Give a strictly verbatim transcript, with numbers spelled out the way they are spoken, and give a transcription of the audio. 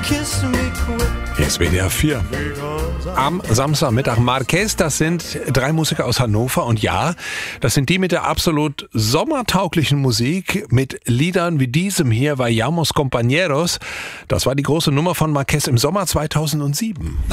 kiss me quick. Hier ist W D R vier. Am Samstagmittag Marquez, das sind drei Musiker aus Hannover und ja, das sind die mit der absolut sommertauglichen Musik, mit Liedern wie diesem hier, Vayamos Compañeros. Das war die große Nummer von Marquez im Sommer zweitausendsieben.